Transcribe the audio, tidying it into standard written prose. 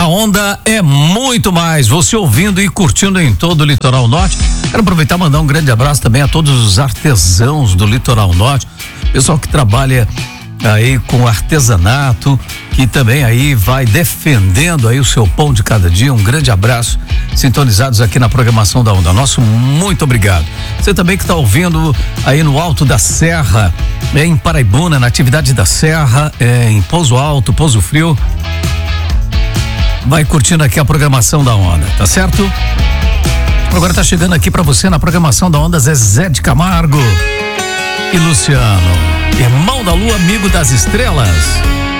A Onda é muito mais. Você ouvindo e curtindo em todo o Litoral Norte. Quero aproveitar e mandar um grande abraço também a todos os artesãos do Litoral Norte. Pessoal que trabalha aí com artesanato, que também aí vai defendendo aí o seu pão de cada dia. Um grande abraço, sintonizados aqui na programação da Onda. Nosso muito obrigado. Você também que está ouvindo aí no Alto da Serra, em Paraibuna, na atividade da Serra, em Pouso Alto, Pouso Frio. Vai curtindo aqui a programação da Onda, tá certo? Agora tá chegando aqui pra você na programação da Onda Zezé de Camargo e Luciano, irmão da lua, amigo das estrelas.